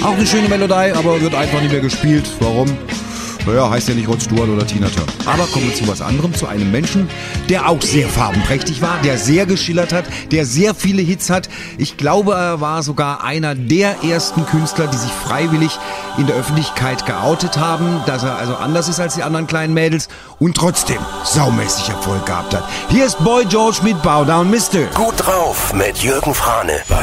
Auch eine schöne Melodie, aber wird einfach nicht mehr gespielt. Warum? Naja, heißt ja nicht Rod Stewart oder Tina Turner. Aber kommen wir zu was anderem, zu einem Menschen, der auch sehr farbenprächtig war, der sehr geschillert hat, der sehr viele Hits hat. Ich glaube, er war sogar einer der ersten Künstler, die sich freiwillig in der Öffentlichkeit geoutet haben, dass er also anders ist als die anderen kleinen Mädels und trotzdem saumäßig Erfolg gehabt hat. Hier ist Boy George mit Bow Down Mister. Gut drauf mit Jürgen Frane.